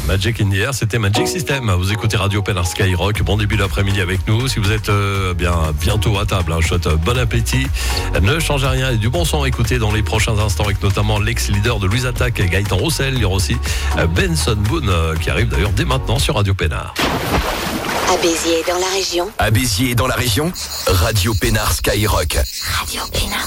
Magic in the Air, c'était Magic System. Vous écoutez Radio Pénard Skyrock. Bon début d'après-midi avec nous. Si vous êtes bientôt à table, je souhaite bon appétit. Ne changez rien et du bon son à écouter dans les prochains instants avec notamment l'ex-leader de Louise Attaque, Gaëtan Roussel. Il y aura aussi Benson Boone qui arrive d'ailleurs dès maintenant sur Radio Pénard. À Béziers dans la région. À Béziers dans la région, Radio Pénard Skyrock. Radio Pénard.